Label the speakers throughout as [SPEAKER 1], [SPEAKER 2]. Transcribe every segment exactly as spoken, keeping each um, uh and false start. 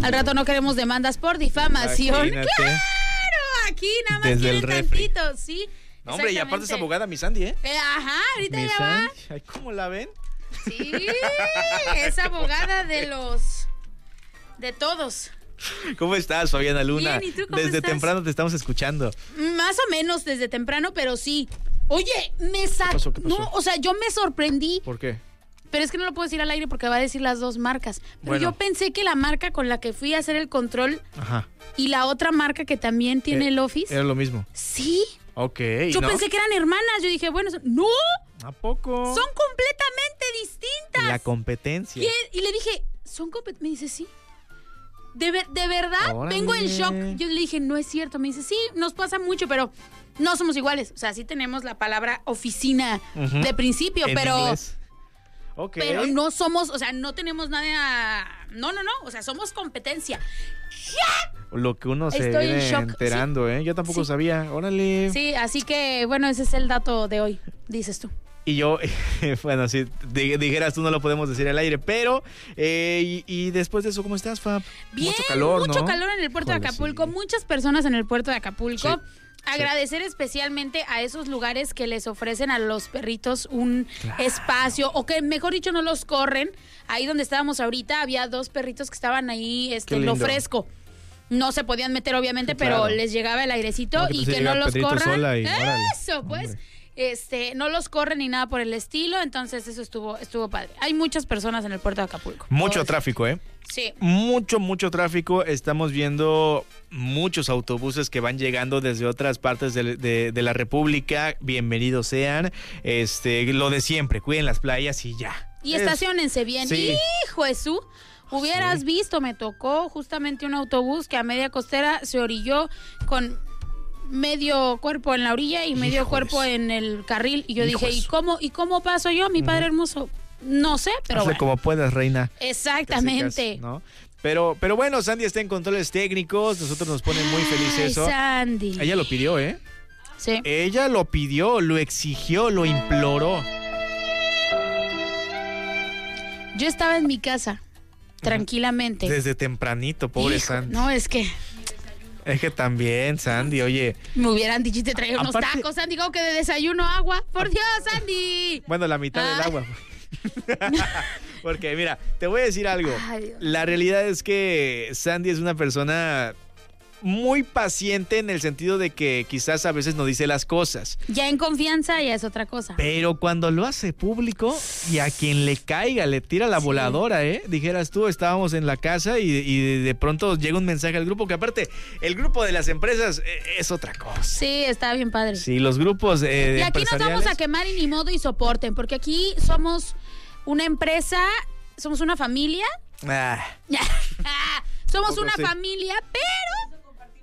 [SPEAKER 1] Al rato no queremos demandas por difamación.
[SPEAKER 2] Imagínate.
[SPEAKER 1] ¡Claro! Aquí nada más
[SPEAKER 2] Desde el
[SPEAKER 1] quieren
[SPEAKER 2] refri.
[SPEAKER 1] tantito, ¿sí?
[SPEAKER 2] No, hombre, y aparte es abogada mi Sandy, ¿eh?
[SPEAKER 1] Eh, ajá, ahorita
[SPEAKER 2] Mi
[SPEAKER 1] ya
[SPEAKER 2] Sandy.
[SPEAKER 1] va.
[SPEAKER 2] Ay, ¿cómo la ven?
[SPEAKER 1] Sí, es abogada de los... de todos.
[SPEAKER 2] ¿Cómo estás, Fabiana Luna?
[SPEAKER 1] Bien, ¿y tú cómo
[SPEAKER 2] Desde
[SPEAKER 1] estás?
[SPEAKER 2] temprano te estamos escuchando.
[SPEAKER 1] Más o menos desde temprano, pero sí. Oye, me sa...
[SPEAKER 2] ¿Qué pasó? ¿Qué pasó?
[SPEAKER 1] No, o sea, yo me sorprendí.
[SPEAKER 2] ¿Por qué?
[SPEAKER 1] Pero es que no lo puedo decir al aire porque va a decir las dos marcas. Pero
[SPEAKER 2] Bueno.
[SPEAKER 1] yo pensé que la marca con la que fui a hacer el control
[SPEAKER 2] Ajá.
[SPEAKER 1] y la otra marca que también tiene
[SPEAKER 2] Eh,
[SPEAKER 1] el Office.
[SPEAKER 2] Era lo mismo.
[SPEAKER 1] Sí.
[SPEAKER 2] Ok.
[SPEAKER 1] Yo
[SPEAKER 2] ¿no?
[SPEAKER 1] pensé que eran hermanas. Yo dije, bueno, son- no,
[SPEAKER 2] ¿A poco?
[SPEAKER 1] son completamente distintas.
[SPEAKER 2] La competencia.
[SPEAKER 1] ¿Qué? Y le dije, ¿son compet-? Me dice, sí. De, ver- de verdad,
[SPEAKER 2] Órale.
[SPEAKER 1] vengo en shock. Yo le dije, no es cierto. Me dice, sí, nos pasa mucho, pero no somos iguales. O sea, sí tenemos la palabra oficina
[SPEAKER 2] Ujú.
[SPEAKER 1] de principio,
[SPEAKER 2] En
[SPEAKER 1] pero...
[SPEAKER 2] inglés. Ok.
[SPEAKER 1] Pero no somos, o sea, no tenemos nada. No, no, no. O sea, somos competencia.
[SPEAKER 2] Lo que uno se
[SPEAKER 1] Estoy en
[SPEAKER 2] viene
[SPEAKER 1] shock,
[SPEAKER 2] enterando, ¿eh? Yo tampoco
[SPEAKER 1] Sí.
[SPEAKER 2] sabía. Órale.
[SPEAKER 1] Sí, así que, bueno, ese es el dato de hoy, dices tú.
[SPEAKER 2] Y yo, bueno, si di- dijeras tú no lo podemos decir al aire, pero, eh, y, y después de eso, ¿cómo estás, Fab?
[SPEAKER 1] Bien,
[SPEAKER 2] mucho calor,
[SPEAKER 1] mucho
[SPEAKER 2] ¿no?
[SPEAKER 1] calor en el puerto de
[SPEAKER 2] Híjole,
[SPEAKER 1] Acapulco,
[SPEAKER 2] sí.
[SPEAKER 1] muchas personas en el puerto de Acapulco.
[SPEAKER 2] Sí,
[SPEAKER 1] Agradecer especialmente a esos lugares que les ofrecen a los perritos un
[SPEAKER 2] Claro.
[SPEAKER 1] espacio, o que mejor dicho no los corren. Ahí donde estábamos ahorita había dos perritos que estaban ahí este,
[SPEAKER 2] Qué
[SPEAKER 1] en lo
[SPEAKER 2] lindo.
[SPEAKER 1] fresco. No se podían meter obviamente,
[SPEAKER 2] Sí,
[SPEAKER 1] pero
[SPEAKER 2] claro.
[SPEAKER 1] les llegaba el airecito
[SPEAKER 2] No, que
[SPEAKER 1] y
[SPEAKER 2] pues,
[SPEAKER 1] que
[SPEAKER 2] llega
[SPEAKER 1] no los
[SPEAKER 2] Pedrito
[SPEAKER 1] corran.
[SPEAKER 2] sola y órale.
[SPEAKER 1] Eso, pues.
[SPEAKER 2] Hombre.
[SPEAKER 1] Este, no los corren ni nada por el estilo, entonces eso estuvo estuvo padre. Hay muchas personas en el puerto de Acapulco.
[SPEAKER 2] Mucho
[SPEAKER 1] Todos.
[SPEAKER 2] tráfico, ¿eh?
[SPEAKER 1] Sí.
[SPEAKER 2] Mucho, mucho tráfico. Estamos viendo muchos autobuses que van llegando desde otras partes de, de- de la República. Bienvenidos sean. Este, lo de siempre, cuiden las playas y ya.
[SPEAKER 1] Y
[SPEAKER 2] Es-
[SPEAKER 1] estaciónense bien.
[SPEAKER 2] Sí.
[SPEAKER 1] Hijo Jesús, hubieras
[SPEAKER 2] Sí.
[SPEAKER 1] visto, me tocó justamente un autobús que a media costera se orilló con medio cuerpo en la orilla y medio
[SPEAKER 2] Hijos.
[SPEAKER 1] cuerpo en el carril. Y yo
[SPEAKER 2] Hijos.
[SPEAKER 1] dije, ¿y cómo, ¿y cómo paso yo, mi padre hermoso? No sé, pero
[SPEAKER 2] Hazle
[SPEAKER 1] bueno.
[SPEAKER 2] como puedas, reina.
[SPEAKER 1] Exactamente.
[SPEAKER 2] Casi, casi, ¿no? Pero, pero bueno, Sandy está en controles técnicos. Nosotros nos pone muy feliz
[SPEAKER 1] Ay,
[SPEAKER 2] eso.
[SPEAKER 1] Sandy.
[SPEAKER 2] Ella lo pidió, ¿eh?
[SPEAKER 1] Sí.
[SPEAKER 2] Ella lo pidió, lo exigió, lo imploró.
[SPEAKER 1] Yo estaba en mi casa, tranquilamente.
[SPEAKER 2] Desde tempranito, pobre
[SPEAKER 1] Hijo,
[SPEAKER 2] Sandy.
[SPEAKER 1] No, es que
[SPEAKER 2] Es que también, Sandy, oye.
[SPEAKER 1] me hubieran dicho y te traía unos
[SPEAKER 2] Aparte-
[SPEAKER 1] tacos, Sandy, como que de desayuno agua. Por Dios, Sandy.
[SPEAKER 2] Bueno, la mitad del
[SPEAKER 1] Ah.
[SPEAKER 2] agua. Porque mira, te voy a decir algo.
[SPEAKER 1] Ay, Dios.
[SPEAKER 2] La realidad es que Sandy es una persona muy paciente en el sentido de que quizás a veces no dice las cosas.
[SPEAKER 1] Ya en confianza ya es otra cosa.
[SPEAKER 2] Pero cuando lo hace público y a quien le caiga, le tira la
[SPEAKER 1] Sí.
[SPEAKER 2] voladora, ¿eh? Dijeras tú, estábamos en la casa y, y de pronto llega un mensaje al grupo, que aparte, el grupo de las empresas eh, es otra cosa.
[SPEAKER 1] Sí, está bien padre.
[SPEAKER 2] Sí, los grupos eh,
[SPEAKER 1] Y aquí nos vamos
[SPEAKER 2] empresariales-
[SPEAKER 1] a quemar y ni modo y soporten, porque aquí somos una empresa, somos una familia.
[SPEAKER 2] Ah,
[SPEAKER 1] somos
[SPEAKER 2] Poco
[SPEAKER 1] una
[SPEAKER 2] sí.
[SPEAKER 1] familia, pero...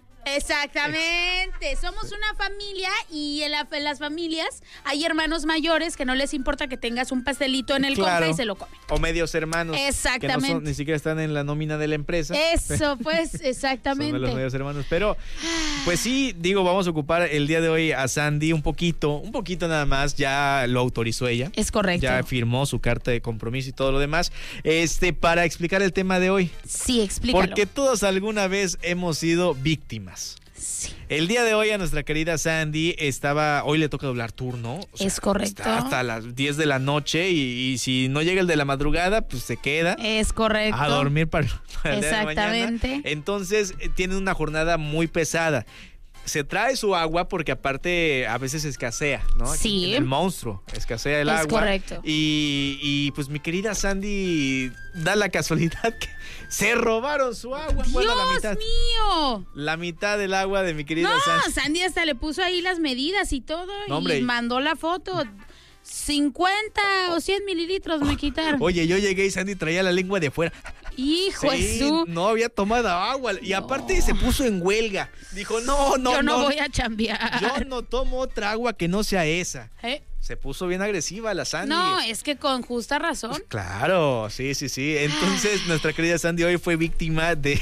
[SPEAKER 1] Exactamente, somos una familia y en, la- en las familias hay hermanos mayores que no les importa que tengas un pastelito en el
[SPEAKER 2] Claro.
[SPEAKER 1] cofre y se lo comen.
[SPEAKER 2] o medios hermanos. Que no
[SPEAKER 1] Exactamente.
[SPEAKER 2] son, ni siquiera están en la nómina de la empresa.
[SPEAKER 1] Eso, pues,
[SPEAKER 2] Son de los
[SPEAKER 1] exactamente.
[SPEAKER 2] medios hermanos. Pero, pues sí, digo, vamos a ocupar el día de hoy a Sandy un poquito, un poquito nada más. Ya lo autorizó ella.
[SPEAKER 1] Es correcto.
[SPEAKER 2] Ya firmó su carta de compromiso y todo lo demás. Este, para explicar el tema de hoy.
[SPEAKER 1] Sí, explícalo.
[SPEAKER 2] Porque todos alguna vez hemos sido víctimas.
[SPEAKER 1] Sí.
[SPEAKER 2] El día de hoy a nuestra querida Sandy estaba, hoy le toca doblar turno. O sea,
[SPEAKER 1] Es correcto.
[SPEAKER 2] está hasta las diez de la noche y, y si no llega el de la madrugada, pues se queda.
[SPEAKER 1] Es correcto.
[SPEAKER 2] A dormir para, para el día de mañana.
[SPEAKER 1] Exactamente.
[SPEAKER 2] Entonces, eh, tiene una jornada muy pesada. Se trae su agua porque aparte a veces escasea, ¿no? Aquí
[SPEAKER 1] Sí.
[SPEAKER 2] en el monstruo, escasea el
[SPEAKER 1] Es
[SPEAKER 2] agua.
[SPEAKER 1] correcto.
[SPEAKER 2] Y, y, pues mi querida Sandy da la casualidad que se robaron su agua. Bueno, la
[SPEAKER 1] ¡Dios
[SPEAKER 2] mitad.
[SPEAKER 1] mío!
[SPEAKER 2] La mitad del agua de mi querida
[SPEAKER 1] No,
[SPEAKER 2] Sandy.
[SPEAKER 1] Sandy hasta le puso ahí las medidas y todo
[SPEAKER 2] No, hombre.
[SPEAKER 1] y mandó la foto. cincuenta o cien mililitros me quitaron.
[SPEAKER 2] Oye, yo llegué y Sandy traía la lengua de fuera.
[SPEAKER 1] Hijo
[SPEAKER 2] Sí,
[SPEAKER 1] Jesús.
[SPEAKER 2] no había tomado agua. Y
[SPEAKER 1] No.
[SPEAKER 2] aparte se puso en huelga. Dijo, no, no,
[SPEAKER 1] Yo no,
[SPEAKER 2] no.
[SPEAKER 1] voy a chambear.
[SPEAKER 2] Yo no tomo otra agua que no sea esa.
[SPEAKER 1] ¿Eh?
[SPEAKER 2] Se puso bien agresiva la Sandy.
[SPEAKER 1] No, es que con justa razón.
[SPEAKER 2] Claro, sí, sí, sí. Entonces, nuestra querida Sandy hoy fue víctima de,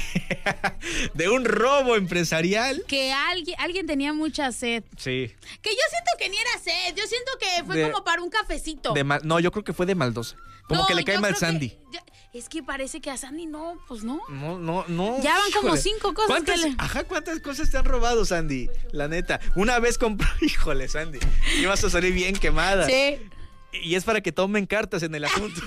[SPEAKER 2] de un robo empresarial.
[SPEAKER 1] Que alguien, alguien tenía mucha sed.
[SPEAKER 2] Sí.
[SPEAKER 1] Que yo siento que ni era sed. Yo siento que fue
[SPEAKER 2] De-
[SPEAKER 1] como para un cafecito.
[SPEAKER 2] De mal- no, yo creo que fue de maldosa. Como
[SPEAKER 1] No,
[SPEAKER 2] que le cae
[SPEAKER 1] yo
[SPEAKER 2] mal
[SPEAKER 1] creo que
[SPEAKER 2] Sandy.
[SPEAKER 1] ya- es que parece que a Sandy no, pues no.
[SPEAKER 2] No, no, no.
[SPEAKER 1] Ya van como
[SPEAKER 2] híjole.
[SPEAKER 1] cinco cosas
[SPEAKER 2] ¿Cuántas,
[SPEAKER 1] que le-
[SPEAKER 2] Ajá, ¿cuántas cosas te han robado, Sandy? La neta. Una vez compró, híjole, Sandy, ibas a salir bien quemada.
[SPEAKER 1] Sí.
[SPEAKER 2] Y es para que tomen cartas en el asunto.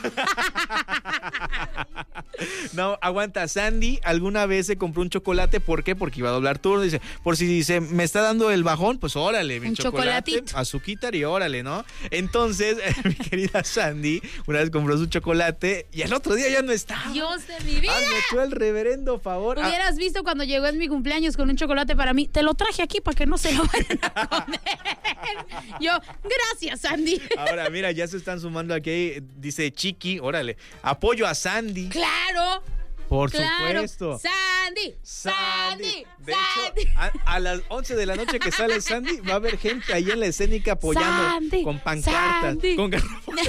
[SPEAKER 2] No, aguanta. Sandy alguna vez se compró un chocolate. ¿Por qué? Porque iba a doblar turno. Dice, por si dice, me está dando el bajón, pues órale, mi
[SPEAKER 1] Un
[SPEAKER 2] chocolate,
[SPEAKER 1] chocolatito.
[SPEAKER 2] azuquitar y órale, ¿no? Entonces, mi querida Sandy, una vez compró su chocolate y al otro día ya no estaba.
[SPEAKER 1] Dios de mi vida.
[SPEAKER 2] Hazme tú el reverendo favor. Ah,
[SPEAKER 1] Hubieras visto cuando llegó en mi cumpleaños con un chocolate para mí. Te lo traje aquí para que no se lo vayan a comer. Yo, gracias, Sandy.
[SPEAKER 2] ahora, mira, ya se están sumando aquí. Dice Chiqui, órale, apoyo a Sandy.
[SPEAKER 1] Claro.
[SPEAKER 2] Por
[SPEAKER 1] Claro.
[SPEAKER 2] supuesto.
[SPEAKER 1] Sandy. Sandy.
[SPEAKER 2] De
[SPEAKER 1] Sandy.
[SPEAKER 2] hecho, a, a las once de la noche que sale Sandy, va a haber gente ahí en la escénica apoyando
[SPEAKER 1] Sandy,
[SPEAKER 2] con pancartas,
[SPEAKER 1] Sandy.
[SPEAKER 2] con garrafones,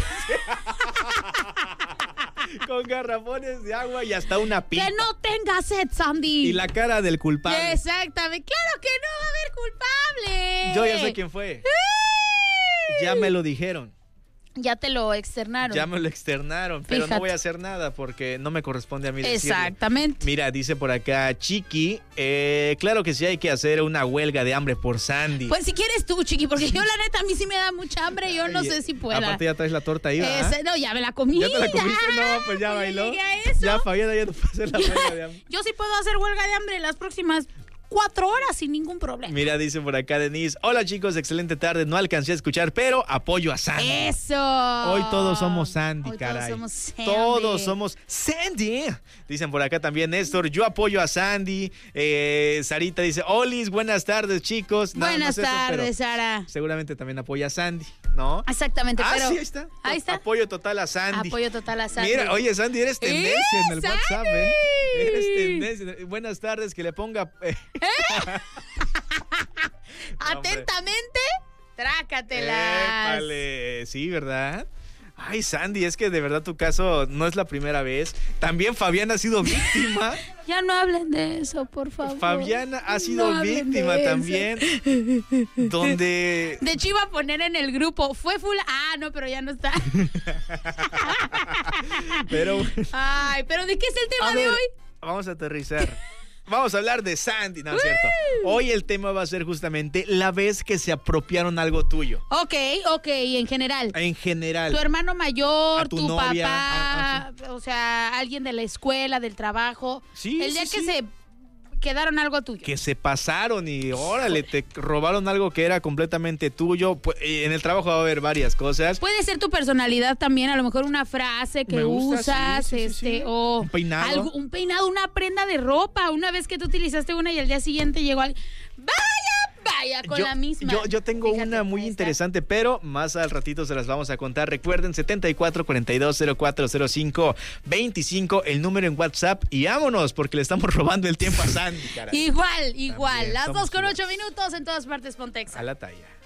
[SPEAKER 2] con garrafones de agua y hasta una pipa.
[SPEAKER 1] Que no tenga sed, Sandy.
[SPEAKER 2] Y la cara del culpable.
[SPEAKER 1] Exactamente. Claro que no va a haber culpable.
[SPEAKER 2] Yo ya sé quién fue. Ya me lo dijeron.
[SPEAKER 1] Ya te lo externaron.
[SPEAKER 2] Ya me lo externaron, pero
[SPEAKER 1] Fíjate.
[SPEAKER 2] no voy a hacer nada porque no me corresponde a mí decirlo.
[SPEAKER 1] Exactamente.
[SPEAKER 2] Mira, dice por acá Chiqui, eh, claro que sí hay que hacer una huelga de hambre por Sandy.
[SPEAKER 1] Pues si quieres tú, Chiqui, porque yo la neta a mí sí me da mucha hambre y yo no
[SPEAKER 2] Ay,
[SPEAKER 1] sé si pueda.
[SPEAKER 2] Aparte ya traes la torta ahí, ¿verdad?
[SPEAKER 1] Ese- no, ya me la comí.
[SPEAKER 2] ¿Ya te la comiste? No, pues ya
[SPEAKER 1] Yo
[SPEAKER 2] bailó.
[SPEAKER 1] llegué a eso.
[SPEAKER 2] Ya Fabiana ya no puede hacer la huelga de hambre.
[SPEAKER 1] Yo sí puedo hacer huelga de hambre las próximas cuatro horas sin ningún problema.
[SPEAKER 2] Mira, dice por acá Denise, hola chicos, excelente tarde, no alcancé a escuchar, pero apoyo a Sandy.
[SPEAKER 1] Eso.
[SPEAKER 2] Hoy todos somos Sandy,
[SPEAKER 1] Hoy
[SPEAKER 2] caray.
[SPEAKER 1] Todos somos Sandy.
[SPEAKER 2] Todos somos Sandy. Dicen por acá también Néstor, yo apoyo a Sandy. Eh, Sarita dice, Olis, buenas tardes chicos. Nada
[SPEAKER 1] Buenas
[SPEAKER 2] más eso, pero
[SPEAKER 1] tardes, Sara.
[SPEAKER 2] seguramente también apoya a Sandy, ¿no?
[SPEAKER 1] Exactamente,
[SPEAKER 2] Ah,
[SPEAKER 1] pero
[SPEAKER 2] sí, ahí está.
[SPEAKER 1] Ahí está.
[SPEAKER 2] Apoyo total a Sandy.
[SPEAKER 1] Apoyo total a Sandy.
[SPEAKER 2] Mira, oye, Sandy, eres tendencia
[SPEAKER 1] ¡Eh,
[SPEAKER 2] en el
[SPEAKER 1] Sandy!
[SPEAKER 2] WhatsApp, ¿eh? Eres tendencia. Buenas tardes, que le ponga... eh,
[SPEAKER 1] Atentamente, trácatelas.
[SPEAKER 2] épale. Sí, ¿verdad? Ay, Sandy, es que de verdad tu caso no es la primera vez. También Fabiana ha sido víctima.
[SPEAKER 1] Ya no hablen de eso, por favor.
[SPEAKER 2] Fabiana ha sido
[SPEAKER 1] No hablen
[SPEAKER 2] víctima
[SPEAKER 1] de eso.
[SPEAKER 2] también. Donde...
[SPEAKER 1] De hecho, iba a poner en el grupo. Fue full. Ah, no, pero ya no está.
[SPEAKER 2] Pero...
[SPEAKER 1] Ay, pero ¿de qué es el tema
[SPEAKER 2] A
[SPEAKER 1] de
[SPEAKER 2] ver,
[SPEAKER 1] hoy?
[SPEAKER 2] vamos a aterrizar. Vamos a hablar de Sandy, ¿no es cierto? Hoy el tema va a ser justamente la vez que se apropiaron algo tuyo.
[SPEAKER 1] Ok, ok, en general.
[SPEAKER 2] En general.
[SPEAKER 1] Tu hermano mayor,
[SPEAKER 2] A tu
[SPEAKER 1] tu,
[SPEAKER 2] novia,
[SPEAKER 1] papá,
[SPEAKER 2] ah,
[SPEAKER 1] o sea, alguien de la escuela, del trabajo.
[SPEAKER 2] Sí,
[SPEAKER 1] El día
[SPEAKER 2] sí,
[SPEAKER 1] que
[SPEAKER 2] sí.
[SPEAKER 1] se quedaron algo tuyo.
[SPEAKER 2] Que se pasaron y órale, te robaron algo que era completamente tuyo. Pu- En el trabajo va a haber varias cosas.
[SPEAKER 1] Puede ser tu personalidad también, a lo mejor una frase que
[SPEAKER 2] Me gusta,
[SPEAKER 1] usas,
[SPEAKER 2] sí, sí, sí,
[SPEAKER 1] este,
[SPEAKER 2] sí.
[SPEAKER 1] o
[SPEAKER 2] Un peinado.
[SPEAKER 1] algo- un peinado, una prenda de ropa. Una vez que tú utilizaste una y al día siguiente llegó alguien. Vaya, vaya, con
[SPEAKER 2] yo,
[SPEAKER 1] la misma.
[SPEAKER 2] Yo, yo tengo
[SPEAKER 1] Fíjate,
[SPEAKER 2] una muy
[SPEAKER 1] ahí está.
[SPEAKER 2] interesante, pero más al ratito se las vamos a contar. Recuerden, setenta y cuatro, cuarenta y dos, cero cuatro cero cinco, veinticinco, el número en WhatsApp. Y vámonos, porque le estamos robando el tiempo a Sandy, caray.
[SPEAKER 1] Igual, igual.
[SPEAKER 2] También
[SPEAKER 1] Las
[SPEAKER 2] somos
[SPEAKER 1] dos con
[SPEAKER 2] iguales.
[SPEAKER 1] ocho minutos en todas partes, Pontexa.
[SPEAKER 2] A la talla.